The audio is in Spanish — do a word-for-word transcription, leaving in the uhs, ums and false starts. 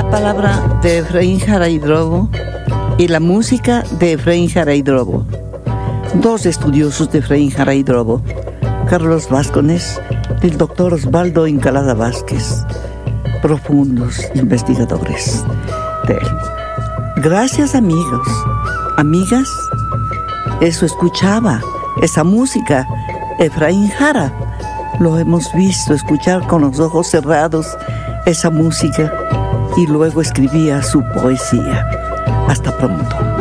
La palabra de Efraín Jara Hidrobo y la música de Efraín Jara Hidrobo. Dos estudiosos de Efraín Jara Hidrobo, Carlos Vázquez y el doctor Osvaldo Incalada Vázquez, profundos investigadores de él. Gracias, amigos, amigas, eso escuchaba, esa música, Efraín Jara. Lo hemos visto escuchar con los ojos cerrados esa música y luego escribía su poesía. Hasta pronto.